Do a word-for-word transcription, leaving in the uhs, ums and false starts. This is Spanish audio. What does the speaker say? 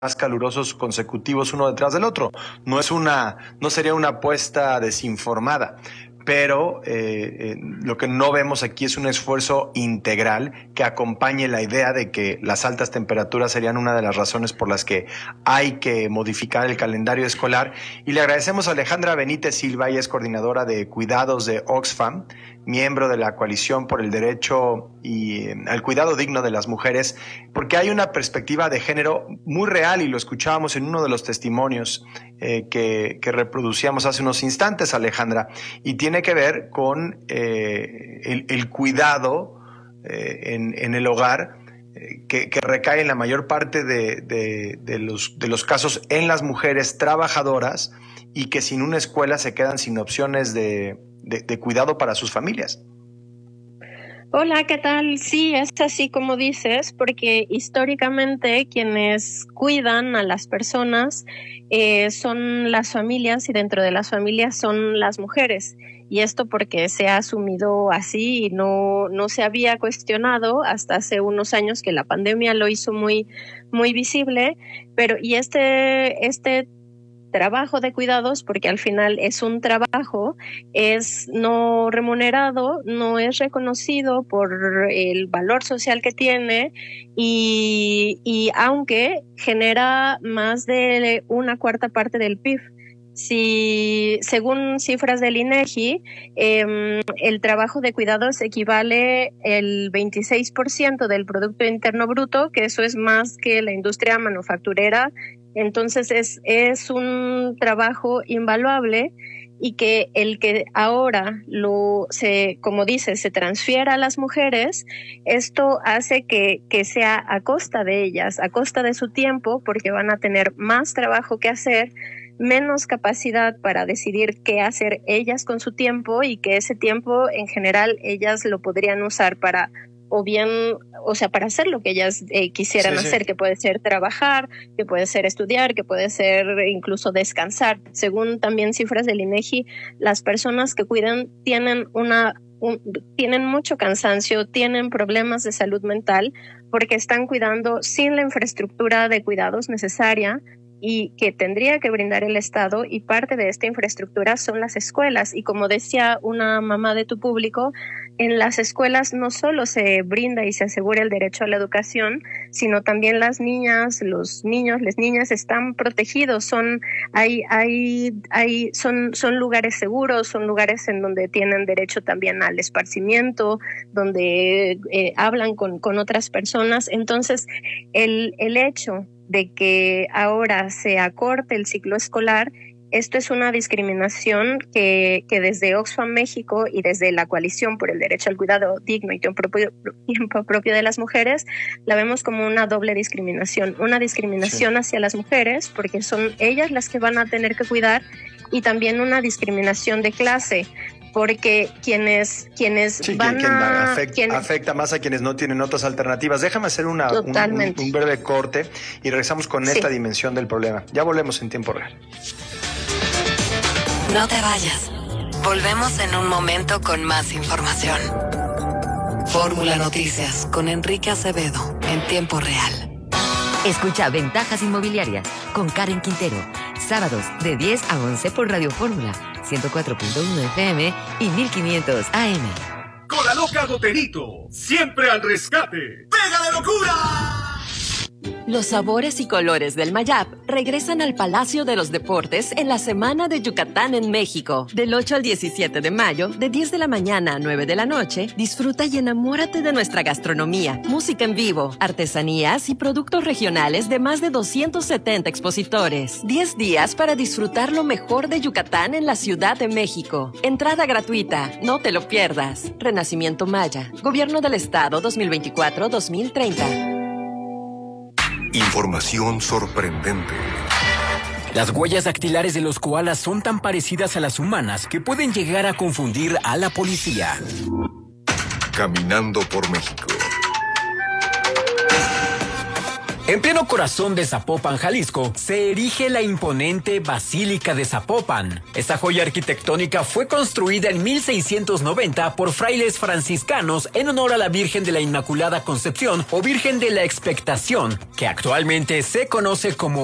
más calurosos consecutivos uno detrás del otro. No es una, no sería una apuesta desinformada, pero eh, eh, lo que no vemos aquí es un esfuerzo integral que acompañe la idea de que las altas temperaturas serían una de las razones por las que hay que modificar el calendario escolar. Y le agradecemos a Alejandra Benítez Silva, ella es coordinadora de cuidados de Oxfam, miembro de la Coalición por el Derecho y eh, al Cuidado Digno de las Mujeres, porque hay una perspectiva de género muy real y lo escuchábamos en uno de los testimonios eh, que, que reproducíamos hace unos instantes, Alejandra, y tiene que ver con eh, el, el cuidado eh, en, en el hogar eh, que, que recae en la mayor parte de, de, de, los, de los casos en las mujeres trabajadoras y que sin una escuela se quedan sin opciones de De, de cuidado para sus familias. Hola, ¿qué tal? Sí, es así como dices, porque históricamente quienes cuidan a las personas eh, son las familias y dentro de las familias son las mujeres. Y esto porque se ha asumido así y no, no se había cuestionado hasta hace unos años que la pandemia lo hizo muy, muy visible. Pero y este, este trabajo de cuidados, porque al final es un trabajo, es no remunerado, no es reconocido por el valor social que tiene y, y aunque genera más de una cuarta parte del P I B. Si, según cifras del INEGI, eh, el trabajo de cuidados equivale el veintiséis por ciento del Producto Interno Bruto, que eso es más que la industria manufacturera. Entonces es, es un trabajo invaluable y que el que ahora lo se, como dice, se transfiera a las mujeres, esto hace que, que sea a costa de ellas, a costa de su tiempo, porque van a tener más trabajo que hacer, menos capacidad para decidir qué hacer ellas con su tiempo y que ese tiempo en general ellas lo podrían usar para o bien, o sea, para hacer lo que ellas eh, quisieran sí, hacer, sí. Que puede ser trabajar, que puede ser estudiar, que puede ser incluso descansar. Según también cifras del INEGI, las personas que cuidan tienen una un, tienen mucho cansancio, tienen problemas de salud mental porque están cuidando sin la infraestructura de cuidados necesaria y que tendría que brindar el Estado, y parte de esta infraestructura son las escuelas. Y como decía una mamá de tu público, en las escuelas no solo se brinda y se asegura el derecho a la educación, sino también las niñas, los niños, las niñas están protegidos, son, hay, hay, hay, son, son lugares seguros, son lugares en donde tienen derecho también al esparcimiento, donde eh, hablan con, con otras personas. Entonces, el, el hecho de que ahora se acorte el ciclo escolar, esto es una discriminación que, que desde Oxfam México y desde la Coalición por el Derecho al Cuidado Digno y Tiempo propio, tiempo propio de las Mujeres, la vemos como una doble discriminación. Una discriminación sí. hacia las mujeres, porque son ellas las que van a tener que cuidar, y también una discriminación de clase, porque quienes quienes sí, van quien, quien a... Afecta, quienes, afecta más a quienes no tienen otras alternativas. Déjame hacer una, un, un, un breve corte y regresamos con sí. esta dimensión del problema. Ya volvemos en tiempo real. No te vayas. Volvemos en un momento con más información. Fórmula Noticias con Enrique Acevedo en tiempo real. Escucha Ventajas Inmobiliarias con Karen Quintero. Sábados de diez a once por Radio Fórmula, ciento cuatro punto uno F M y mil quinientos A M. Con la loca Goterito, siempre al rescate. ¡Pega de locura! Los sabores y colores del Mayap regresan al Palacio de los Deportes en la Semana de Yucatán en México. Del ocho al diecisiete de mayo, de diez de la mañana a nueve de la noche, disfruta y enamórate de nuestra gastronomía, música en vivo, artesanías y productos regionales de más de doscientos setenta expositores. diez días para disfrutar lo mejor de Yucatán en la Ciudad de México. Entrada gratuita, no te lo pierdas. Renacimiento Maya, Gobierno del Estado dos mil veinticuatro a dos mil treinta. Información sorprendente. Las huellas dactilares de los koalas son tan parecidas a las humanas que pueden llegar a confundir a la policía. Caminando por México. En pleno corazón de Zapopan, Jalisco, se erige la imponente Basílica de Zapopan. Esta joya arquitectónica fue construida en mil seiscientos noventa por frailes franciscanos en honor a la Virgen de la Inmaculada Concepción o Virgen de la Expectación, que actualmente se conoce como